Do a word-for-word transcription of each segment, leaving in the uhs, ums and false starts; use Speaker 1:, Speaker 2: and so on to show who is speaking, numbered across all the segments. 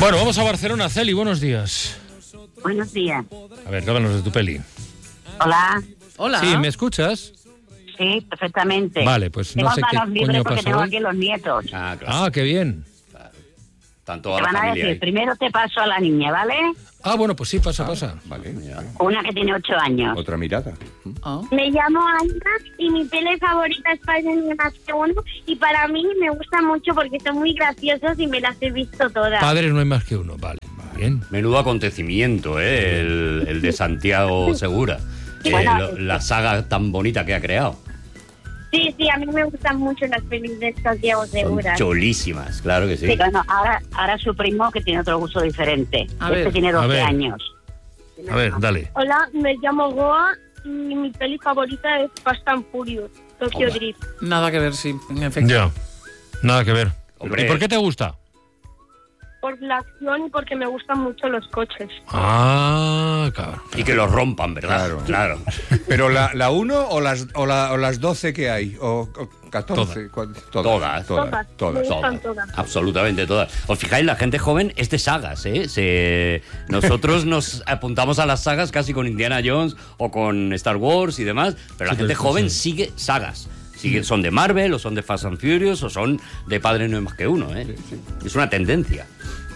Speaker 1: Bueno, vamos a Barcelona. Celi, buenos días.
Speaker 2: Buenos días.
Speaker 1: A ver, háblanos de tu peli.
Speaker 2: Hola.
Speaker 3: Hola.
Speaker 1: Sí, ¿me escuchas?
Speaker 2: Sí, perfectamente.
Speaker 1: Vale, pues no
Speaker 2: tengo
Speaker 1: sé qué
Speaker 2: manos libres
Speaker 1: coño
Speaker 2: porque
Speaker 1: pasó
Speaker 2: tengo
Speaker 1: hoy.
Speaker 2: aquí los nietos.
Speaker 4: Ah, claro.
Speaker 1: Ah, qué bien.
Speaker 4: Están
Speaker 2: Te
Speaker 4: toda la
Speaker 2: van a
Speaker 4: familia
Speaker 2: decir,
Speaker 4: ahí.
Speaker 2: primero te paso a la niña, ¿vale?
Speaker 1: Ah, bueno, pues sí, pasa, pasa.
Speaker 5: Vale, mira.
Speaker 2: Una que tiene ocho años.
Speaker 5: Otra mirada.
Speaker 3: Ah.
Speaker 6: Me llamo Ana y mi peli favorita es Padres más que uno y para mí me gusta mucho porque son muy graciosos y me las he visto todas.
Speaker 1: Padres no hay más que uno, vale. Bien.
Speaker 4: Menudo acontecimiento, ¿eh? El, el de Santiago Segura. Eh,
Speaker 2: Bueno,
Speaker 4: lo- la saga tan bonita que ha creado.
Speaker 6: Sí, sí, a mí me gustan mucho las pelis de Santiago
Speaker 4: Son
Speaker 6: Segura.
Speaker 4: chulísimas, claro que sí.
Speaker 2: Sí, bueno, ahora, ahora su primo que tiene otro gusto diferente.
Speaker 3: A
Speaker 2: este
Speaker 3: ver,
Speaker 2: tiene
Speaker 1: a
Speaker 2: doce
Speaker 1: ver.
Speaker 2: años.
Speaker 1: A ver, dale.
Speaker 6: Hola, me llamo Goa y mi peli favorita es Fast and Furious, Tokyo
Speaker 4: Toma.
Speaker 6: Drift.
Speaker 3: Nada que ver, sí, en efecto.
Speaker 1: Ya. Nada que ver.
Speaker 4: Hombre.
Speaker 1: ¿Y por qué te gusta?
Speaker 6: Por la acción y porque me gustan mucho los coches.
Speaker 1: Ah, cabrón.
Speaker 4: Y que los rompan, ¿verdad?
Speaker 5: Claro.
Speaker 4: Claro.
Speaker 5: ¿Pero la, la uno o las, o, la, o las doce que hay? ¿O, o catorce? ¿Cuál?
Speaker 4: Todas.
Speaker 5: Todas.
Speaker 6: Todas.
Speaker 5: todas.
Speaker 6: Me gustan todas.
Speaker 4: Absolutamente todas. Os fijáis, la gente joven es de sagas, ¿eh? Se... Nosotros nos apuntamos a las sagas casi con Indiana Jones o con Star Wars y demás, pero la
Speaker 1: Sí,
Speaker 4: gente
Speaker 1: sí,
Speaker 4: joven
Speaker 1: sí.
Speaker 4: sigue sagas. Sigue, son de Marvel, o son de Fast and Furious, o son de Padre No hay más que uno, ¿eh? Es una tendencia.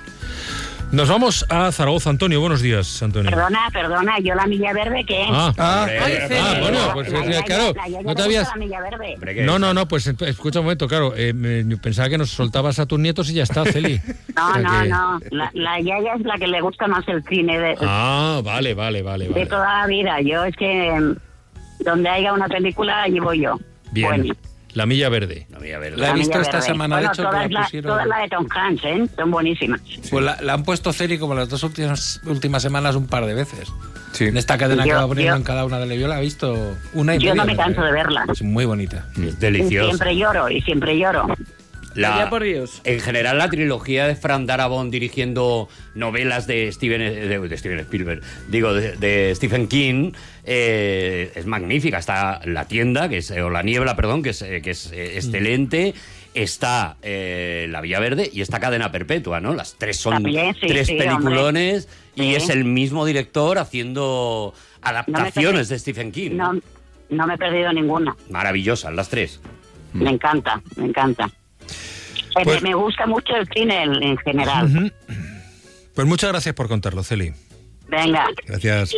Speaker 1: Nos vamos a Zaragoza. Antonio, buenos días, Antonio.
Speaker 2: Perdona, perdona, yo la milla verde, ¿qué?
Speaker 1: Ah,
Speaker 5: Ah,
Speaker 4: Hombre,
Speaker 3: Ay,
Speaker 1: ah,
Speaker 3: Celi.
Speaker 1: bueno,
Speaker 2: La-
Speaker 1: pues
Speaker 2: la-
Speaker 1: eh,
Speaker 2: la-
Speaker 1: claro,
Speaker 2: la- la-
Speaker 1: no te
Speaker 2: le
Speaker 1: habías...
Speaker 2: gusta la milla verde.
Speaker 4: hombre, que-
Speaker 1: No, no, no, pues eh, escucha un momento, claro, eh, me- yo pensaba que nos soltabas a tus nietos y ya está, Celi.
Speaker 2: No,
Speaker 1: O sea
Speaker 2: no,
Speaker 1: que-
Speaker 2: no. La, la Yaya es la que le gusta más el cine de,
Speaker 1: Ah, vale, vale, vale,
Speaker 2: de
Speaker 1: vale.
Speaker 2: toda la vida. Yo es que mm, donde haya una película, allí voy yo.
Speaker 1: Bien,
Speaker 2: Bueno,
Speaker 1: la milla verde.
Speaker 4: No voy a ver.
Speaker 3: La he
Speaker 2: la
Speaker 3: visto
Speaker 2: milla
Speaker 3: esta
Speaker 2: verde.
Speaker 3: semana, de
Speaker 2: Bueno,
Speaker 3: hecho,
Speaker 2: todas
Speaker 3: que la
Speaker 2: la,
Speaker 3: pusieron.
Speaker 2: todas las de Tom Hanks, ¿eh? Son buenísimas.
Speaker 3: Pues la, la han puesto Celi como las dos últimas, últimas semanas un par de veces.
Speaker 5: Sí.
Speaker 3: En esta cadena
Speaker 2: Yo-
Speaker 3: que va poniendo
Speaker 2: yo-
Speaker 3: en cada una de las, yo la he visto una y
Speaker 2: Yo
Speaker 3: media
Speaker 2: no me
Speaker 3: veces.
Speaker 2: canso de verla.
Speaker 3: Es muy bonita.
Speaker 4: Es
Speaker 2: Y
Speaker 4: delicioso.
Speaker 2: siempre lloro, y siempre lloro.
Speaker 4: La-
Speaker 3: Ya por Dios.
Speaker 4: En general, la trilogía de Frank Darabont dirigiendo novelas de Steven, de, de Steven Spielberg, digo, de, de Stephen King, eh, es magnífica. Está La Tienda, que es, o La Niebla, perdón, que es, eh, que es eh, excelente. Está eh, La Villa Verde y está Cadena Perpetua, ¿no? Las tres son
Speaker 2: También, sí,
Speaker 4: tres
Speaker 2: sí,
Speaker 4: peliculones y
Speaker 2: Sí.
Speaker 4: es el mismo director haciendo adaptaciones de Stephen King.
Speaker 2: No, no me he perdido ninguna.
Speaker 4: Maravillosas, las tres.
Speaker 2: Me encanta, me encanta. Eh,
Speaker 1: Pues-
Speaker 2: me, me gusta mucho el cine en, en general.
Speaker 1: Ujú. Pues muchas gracias por contarlo, Celi.
Speaker 2: Venga.
Speaker 1: Gracias.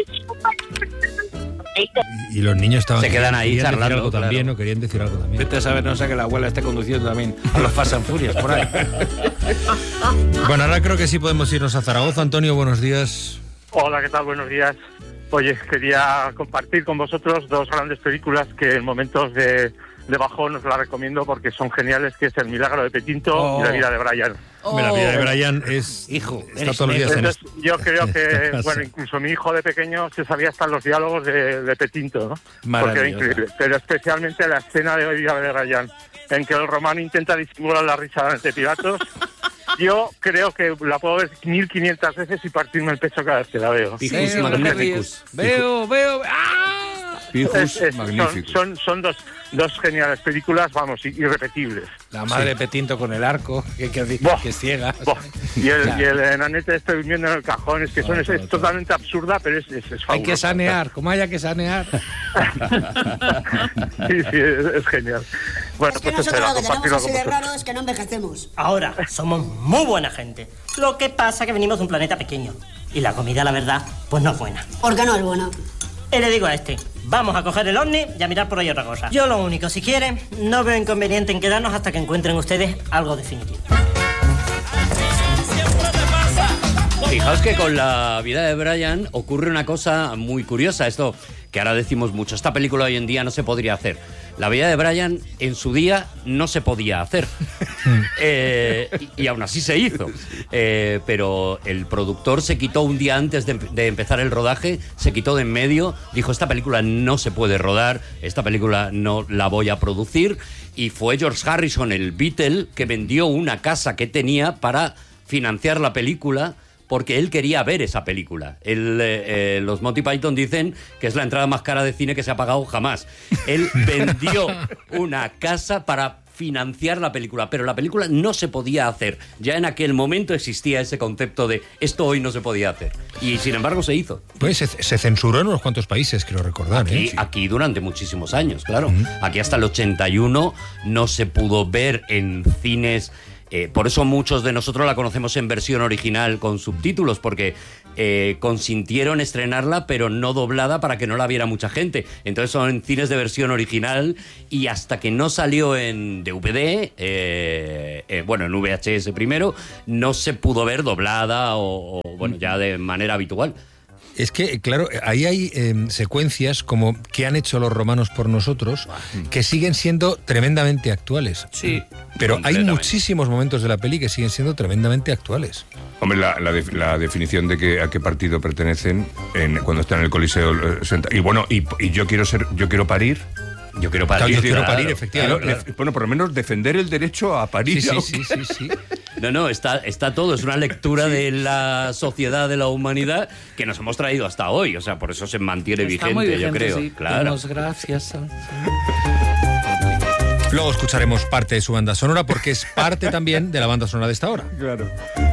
Speaker 1: Y, y los niños estaban...
Speaker 4: Se quedan ahí
Speaker 1: querían decir
Speaker 4: charlando,
Speaker 1: algo también,
Speaker 4: claro.
Speaker 1: ¿no? Querían decir algo también.
Speaker 3: Vete a saber, no sé que la abuela esté conduciendo también a los Fast and Furious por ahí.
Speaker 1: Bueno, ahora creo que sí podemos irnos a Zaragoza. Antonio, buenos días.
Speaker 7: Hola, ¿qué tal? Buenos días. Oye, quería compartir con vosotros dos grandes películas que en momentos de, de bajón os las recomiendo porque son geniales, que es El milagro de Petinto
Speaker 3: Oh.
Speaker 7: y La vida de Brian.
Speaker 1: Hombre, La vida de Brian es...
Speaker 4: Hijo,
Speaker 1: está
Speaker 4: eres
Speaker 1: todos los días en
Speaker 7: Entonces,
Speaker 1: esto.
Speaker 7: yo creo
Speaker 1: en
Speaker 7: que,
Speaker 1: casa.
Speaker 7: bueno, incluso mi hijo de pequeño se sabía hasta los diálogos de, de Petinto, ¿no? Porque era
Speaker 3: Maravilloso.
Speaker 7: increíble. Pero especialmente la escena de La vida de Brian, en que el romano intenta disimular la risa ante Pilatos. Yo creo que la puedo ver mil quinientas veces y partirme el pecho cada vez que la veo.
Speaker 4: Picus
Speaker 3: Veo, no te
Speaker 4: magnificus.
Speaker 3: ríes. Veo, veo. ¡Ah!
Speaker 5: Pijus,
Speaker 7: Es- es-
Speaker 5: magnífico.
Speaker 7: Son, son, son dos, dos geniales películas, vamos, i- irrepetibles.
Speaker 3: La madre de Petinto con el arco, que, que,
Speaker 7: Buah.
Speaker 3: que es ciega.
Speaker 7: Buah. Y el,
Speaker 3: Claro.
Speaker 7: y el enanete este durmiendo en el cajón, es que son,
Speaker 3: Todo,
Speaker 7: es,
Speaker 3: todo,
Speaker 7: es
Speaker 3: todo.
Speaker 7: totalmente absurda, pero es, es, es
Speaker 3: Hay
Speaker 7: fabulosa.
Speaker 3: que sanear, como haya que sanear.
Speaker 7: Sí, sí, es, es genial. Bueno,
Speaker 8: Es que
Speaker 7: pues eso
Speaker 8: nosotros
Speaker 7: era
Speaker 8: lo que tenemos
Speaker 7: compartirlo
Speaker 8: así
Speaker 7: con
Speaker 8: de
Speaker 7: vosotros.
Speaker 8: raro es que no envejecemos.
Speaker 9: Ahora, somos muy buena gente. Lo que pasa es que venimos de un planeta pequeño. Y la comida, la verdad, pues no es buena.
Speaker 8: ¿Por qué no es bueno?
Speaker 9: Y le digo a este, vamos a coger el ovni y a mirar por ahí otra cosa. Yo lo único, si quieren, no veo inconveniente en quedarnos hasta que encuentren ustedes algo definitivo.
Speaker 4: Fijaos que con La vida de Brian ocurre una cosa muy curiosa. Esto que ahora decimos mucho, esta película hoy en día no se podría hacer. La vida de Brian en su día no se podía hacer. eh, y, y aún así se hizo. Eh, pero el productor se quitó un día antes de, de empezar el rodaje, se quitó de en medio, dijo, esta película no se puede rodar, esta película no la voy a producir. Y fue George Harrison, el Beatle, que vendió una casa que tenía para financiar la película, porque él quería ver esa película. Él, eh, eh, los Monty Python dicen que es la entrada más cara de cine que se ha pagado jamás. Él vendió una casa para financiar la película, pero la película no se podía hacer. Ya en aquel momento existía ese concepto de esto hoy no se podía hacer. Y sin embargo se hizo.
Speaker 1: Pues se, se censuró en unos cuantos países, quiero recordar.
Speaker 4: Aquí,
Speaker 1: ¿eh?
Speaker 4: aquí durante muchísimos años, claro. Uh-huh. Aquí hasta el ochenta y uno no se pudo ver en cines. Eh, por eso muchos de nosotros la conocemos en versión original con subtítulos, porque eh, consintieron estrenarla pero no doblada para que no la viera mucha gente. Entonces son en cines de versión original, y hasta que no salió en D V D, eh, eh, bueno, en V H S primero, no se pudo ver doblada o, o bueno, ya de manera habitual.
Speaker 1: Es que, claro, ahí hay eh, secuencias como ¿qué han hecho los romanos por nosotros?, que siguen siendo tremendamente actuales.
Speaker 3: Sí.
Speaker 1: Pero hay muchísimos momentos de la peli que siguen siendo tremendamente actuales.
Speaker 5: Hombre, la, la, de, la definición de que a qué partido pertenecen en, cuando están en el Coliseo. Y bueno, y, y yo quiero ser, yo quiero parir.
Speaker 4: Yo quiero parir.
Speaker 1: Claro, yo quiero
Speaker 4: claro,
Speaker 1: parir, efectivamente.
Speaker 5: Claro, claro. Bueno, por lo menos defender el derecho a parir.
Speaker 1: Sí, sí, sí, sí, sí.
Speaker 4: No, no, está, está todo. Es una lectura sí. de la sociedad, de la humanidad, que nos hemos traído hasta hoy. O sea, por eso se mantiene
Speaker 3: está
Speaker 4: vigente,
Speaker 3: muy vigente,
Speaker 4: yo creo.
Speaker 3: Sí.
Speaker 4: Claro.
Speaker 3: Damos gracias.
Speaker 1: Luego escucharemos parte de su banda sonora, porque es parte también de la banda sonora de esta hora.
Speaker 5: Claro.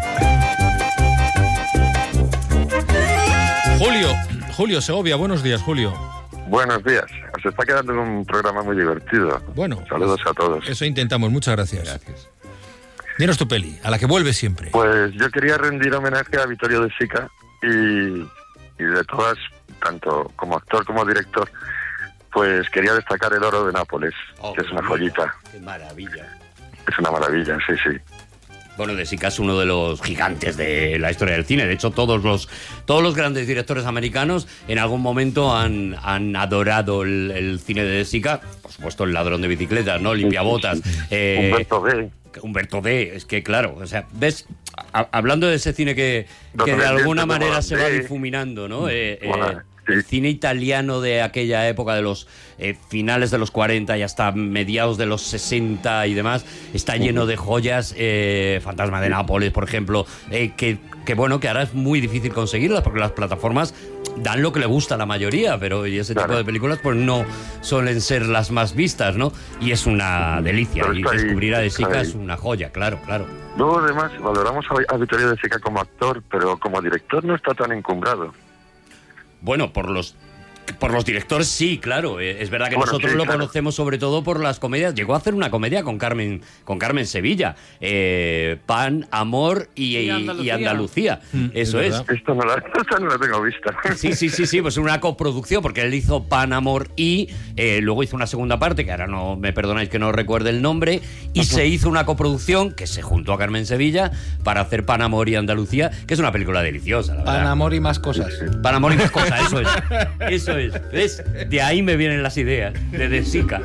Speaker 1: Julio, Julio Segovia, buenos días, Julio.
Speaker 10: Buenos días. Os está quedando un programa muy divertido.
Speaker 1: Bueno.
Speaker 10: Saludos a todos.
Speaker 1: Eso intentamos, muchas gracias.
Speaker 5: Gracias.
Speaker 1: Dinos tu peli, a la que vuelves siempre.
Speaker 10: Pues yo quería rendir homenaje a Vittorio De Sica y, y de todas, tanto como actor como director, pues quería destacar El oro de Nápoles, oh, que es una joyita.
Speaker 4: ¡Qué maravilla!
Speaker 10: Es una maravilla, sí, sí.
Speaker 4: Bueno, De Sica es uno de los gigantes de la historia del cine. De hecho, todos los todos los grandes directores americanos en algún momento han, han adorado el, el cine de De Sica. Por supuesto, El ladrón de bicicletas, ¿no? Limpiabotas.
Speaker 10: Sí, sí, sí.
Speaker 4: Eh,
Speaker 10: Humberto D.
Speaker 4: Humberto D. Es que, claro, o sea, ves, a, hablando de ese cine que, que de alguna manera se va difuminando, ¿no? Eh,
Speaker 10: bueno,
Speaker 4: eh, el cine italiano de aquella época, de los eh, finales de los cuarenta y hasta mediados de los sesenta y demás, está lleno de joyas. eh, Fantasma de Nápoles, por ejemplo, eh, que, que bueno, que ahora es muy difícil conseguirlas porque las plataformas dan lo que le gusta a la mayoría, pero y ese claro. tipo de películas pues no suelen ser las más vistas, ¿no? Y es una delicia, y descubrir a De Sica es una joya, claro, claro.
Speaker 10: Luego además valoramos a, a Vittorio De Sica como actor, pero como director no está tan encumbrado.
Speaker 4: Bueno, por los por los directores sí, claro. Es verdad que
Speaker 10: bueno,
Speaker 4: nosotros
Speaker 10: sí,
Speaker 4: lo
Speaker 10: claro.
Speaker 4: conocemos sobre todo por las comedias. Llegó a hacer una comedia con Carmen con Carmen Sevilla. Eh, Pan, Amor y, y Andalucía. Y Andalucía. Mm, Eso es.
Speaker 10: es. Esto no la, esta no la tengo vista.
Speaker 4: Sí, sí, sí, sí. Pues una coproducción, porque él hizo Pan, Amor y eh, luego hizo una segunda parte, que ahora no me perdonáis que no recuerde el nombre, y se hizo una coproducción que se juntó a Carmen Sevilla para hacer Pan, Amor y Andalucía, que es una película deliciosa, la verdad.
Speaker 3: Pan, Amor y más cosas.
Speaker 4: Pan, Amor y más cosas, eso es. Eso es. ¿Ves? De ahí me vienen las ideas, de De Sica.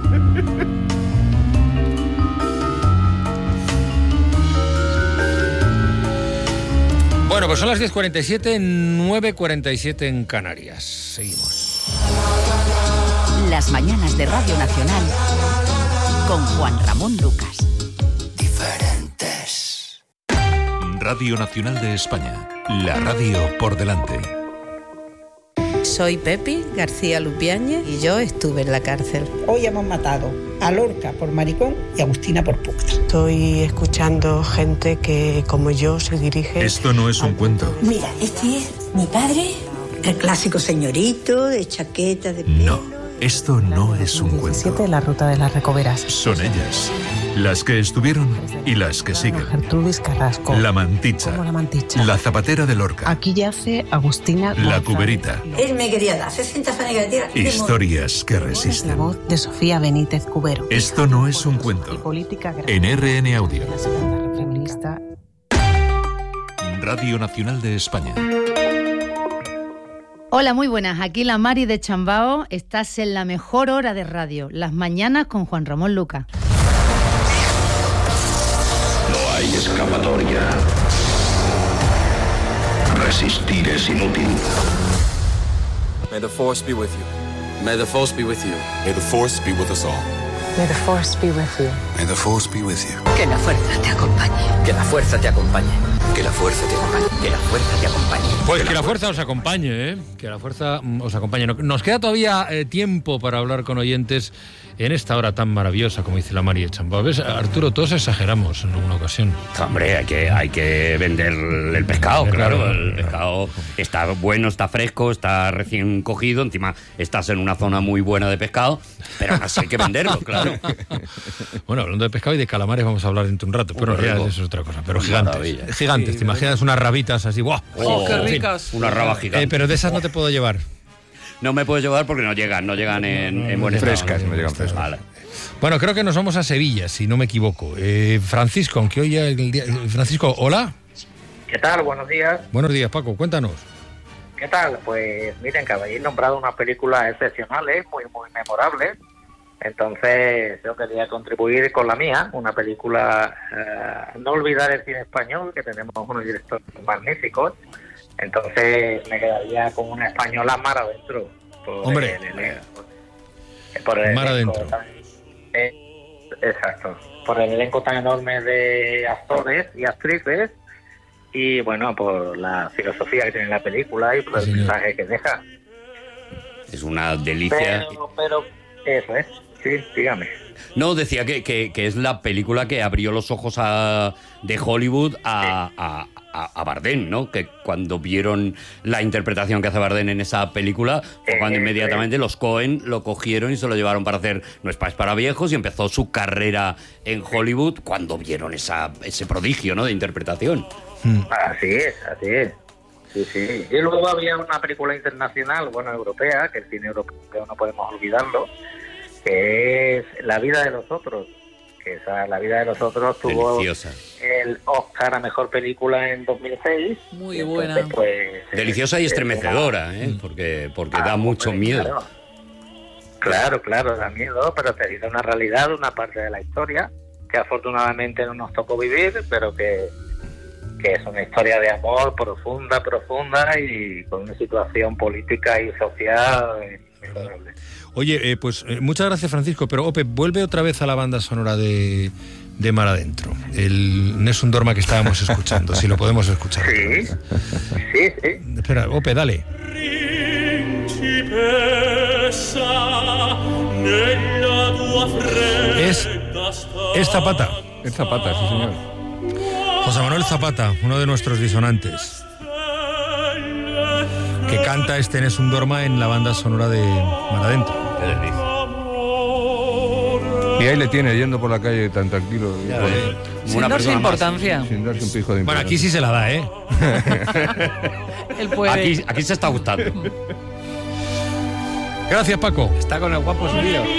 Speaker 1: Bueno, pues son las diez cuarenta y siete, nueve cuarenta y siete en Canarias. Seguimos.
Speaker 11: Las mañanas de Radio Nacional con Juan Ramón Lucas.
Speaker 12: Diferentes. Radio Nacional de España. La radio por delante.
Speaker 13: Soy Pepi García Lupiáñez y yo estuve en la cárcel.
Speaker 14: Hoy hemos matado a Lorca por maricón y a Agustina por puta.
Speaker 15: Estoy escuchando gente que, como yo, se dirige...
Speaker 12: Esto no es un cuento.
Speaker 16: Mira, este es mi padre, el clásico señorito de chaqueta de pelo.
Speaker 12: No. Esto no es un cuento.
Speaker 15: La ruta de las Recoveras.
Speaker 12: Son ellas, las que estuvieron y las que siguen.
Speaker 15: Gertrudis Carrasco.
Speaker 12: La Manticha.
Speaker 15: Como la Manticha.
Speaker 12: La Zapatera de Lorca.
Speaker 15: Aquí yace Agustina
Speaker 12: La González. Cuberita.
Speaker 16: Él me quería dar sesenta fanegas de tierra.
Speaker 12: Historias que resisten.
Speaker 15: La voz de Sofía Benítez Cubero.
Speaker 12: Esto no es un cuento.
Speaker 15: Política
Speaker 12: en R N Audio.
Speaker 15: La segunda feminista.
Speaker 12: Radio Nacional de España.
Speaker 17: Hola, muy buenas. Aquí la Mari de Chambao. Estás en la mejor hora de radio, las mañanas con Juan Ramón Lucas.
Speaker 18: No hay escapatoria. Resistir es inútil.
Speaker 19: May the force be with you. May the force be with you.
Speaker 20: May the force be with us all.
Speaker 15: May the force be with you.
Speaker 20: May the force be with you.
Speaker 16: Que la fuerza te acompañe.
Speaker 19: Que la fuerza te acompañe.
Speaker 20: Que la fuerza te acompañe.
Speaker 19: Que la fuerza te acompañe.
Speaker 1: Pues que la fuerza os acompañe, ¿eh? Que la fuerza os acompañe. Nos queda todavía eh, tiempo para hablar con oyentes en esta hora tan maravillosa, como dice la Mari de Chambao. ¿Ves, Arturo? Todos exageramos en alguna ocasión.
Speaker 4: Hombre, hay que, hay que vender el pescado,
Speaker 1: Vender,
Speaker 4: claro.
Speaker 1: claro.
Speaker 4: El pescado está bueno, está fresco, está recién cogido. Encima estás en una zona muy buena de pescado, pero aún así hay que venderlo, claro.
Speaker 1: Bueno, hablando de pescado y de calamares vamos a hablar dentro de un rato, pero ya eso es otra cosa. Pero gigantes,
Speaker 4: Maravilla.
Speaker 1: gigantes.
Speaker 4: Sí,
Speaker 1: ¿te imaginas unas rabitas así? ¡Buah!
Speaker 3: ¡Oh, qué
Speaker 1: En fin.
Speaker 3: ricas!
Speaker 4: Una raba gigante.
Speaker 1: Eh, pero de esas no te puedo llevar.
Speaker 4: No me puedo llevar porque no llegan, no llegan en,
Speaker 1: No, no,
Speaker 4: en
Speaker 1: no,
Speaker 4: buen
Speaker 5: Frescas,
Speaker 4: estado.
Speaker 5: no llegan frescas.
Speaker 4: Vale.
Speaker 1: Bueno, creo que nos vamos a Sevilla, si no me equivoco. Eh, Francisco, aunque hoy ya el día... Francisco, hola.
Speaker 21: ¿Qué tal? Buenos días.
Speaker 1: Buenos días, Paco, cuéntanos.
Speaker 21: ¿Qué tal? Pues miren, que habéis nombrado unas películas excepcionales, muy, muy memorables. Entonces yo quería contribuir con la mía, una película, eh, no olvidar el cine español, que tenemos unos directores magníficos. Entonces me quedaría con una española, Mar Adentro. Por
Speaker 1: Hombre.
Speaker 21: el elenco, por el
Speaker 1: Mar
Speaker 21: elenco
Speaker 1: Adentro.
Speaker 21: tan- eh, exacto. Por el elenco tan enorme de actores y actrices. Y bueno, por la filosofía que tiene la película y por el mensaje que deja.
Speaker 4: Es una delicia.
Speaker 21: Pero, pero, eso es. Sí, dígame.
Speaker 4: No, decía que, que, que es la película que abrió los ojos a, de Hollywood a, a, a, a Bardem, ¿no? Que cuando vieron la interpretación que hace Bardem en esa película, fue cuando inmediatamente los Coen lo cogieron y se lo llevaron para hacer No es País para Viejos, y empezó su carrera en Hollywood cuando vieron esa, ese prodigio, ¿no?, de interpretación.
Speaker 21: Así es, así es. Sí, sí. Y luego había una película internacional, bueno, europea, que el cine europeo no podemos olvidarlo, que es La vida de los otros. Que esa La vida de los otros tuvo
Speaker 4: Deliciosa.
Speaker 21: el Oscar a Mejor Película en dos mil seis.
Speaker 3: Muy
Speaker 21: Y entonces,
Speaker 3: buena.
Speaker 21: pues,
Speaker 4: Deliciosa y
Speaker 21: eh,
Speaker 4: estremecedora, ¿eh? Porque, porque
Speaker 21: Ah,
Speaker 4: da mucho
Speaker 21: hombre,
Speaker 4: miedo.
Speaker 21: Claro. claro, claro, da miedo, pero te dice una realidad, una parte de la historia, que afortunadamente no nos tocó vivir, pero que, que es una historia de amor profunda, profunda y con una situación política y social eh, memorable.
Speaker 1: Oye, eh, pues eh, muchas gracias, Francisco, pero Ope, vuelve otra vez a la banda sonora de, de Mar Adentro, el Nessun Dorma que estábamos escuchando, si lo podemos escuchar.
Speaker 21: Sí, sí, sí.
Speaker 1: Espera, Ope, dale. Es, es Zapata.
Speaker 5: Es Zapata, sí, señor.
Speaker 1: José Manuel Zapata, uno de nuestros disonantes, que canta este Nessun Dorma en la banda sonora de Mar Adentro.
Speaker 4: Qué delicia.
Speaker 5: Y ahí le tiene, yendo por la calle tan tranquilo.
Speaker 4: Ya
Speaker 5: con-
Speaker 4: ves.
Speaker 3: Sin
Speaker 4: Una
Speaker 3: darse
Speaker 4: persona más.
Speaker 3: importancia.
Speaker 5: sin darse un pijo de
Speaker 1: Bueno,
Speaker 5: importancia.
Speaker 1: aquí sí se la da, ¿eh?
Speaker 3: Él puede.
Speaker 4: Aquí, aquí se está gustando.
Speaker 1: Gracias, Paco.
Speaker 3: Está con el guapo subido.